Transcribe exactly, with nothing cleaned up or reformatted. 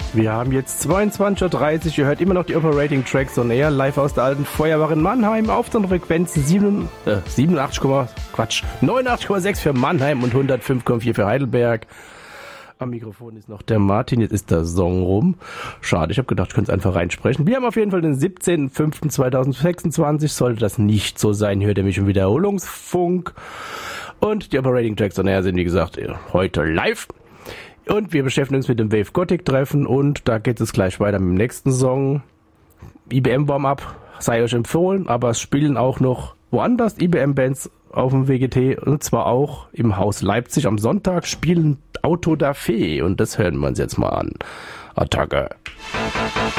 Wir haben jetzt zweiundzwanzig Uhr dreißig, ihr hört immer noch die Operating Tracks on Air, live aus der alten Feuerwache in Mannheim auf den Frequenzen sieben, äh, siebenundachtzig, Quatsch, neunundachtzig Komma sechs für Mannheim und hundertfünf Komma vier für Heidelberg. Am Mikrofon ist noch der Martin, jetzt ist der Song rum. Schade, ich habe gedacht, ich könnte es einfach reinsprechen. Wir haben auf jeden Fall den siebzehnten fünften zweitausendsechsundzwanzig, sollte das nicht so sein, hört ihr mich im Wiederholungsfunk. Und die Operating Tracks on Air sind, wie gesagt, heute live. Und wir beschäftigen uns mit dem Wave Gothic Treffen und da geht es gleich weiter mit dem nächsten Song. I B M Warm-Up sei euch empfohlen, aber es spielen auch noch woanders I B M-Bands auf dem W G T und zwar auch im Haus Leipzig. Am Sonntag spielen Auto da Fee und das hören wir uns jetzt mal an. Attacke.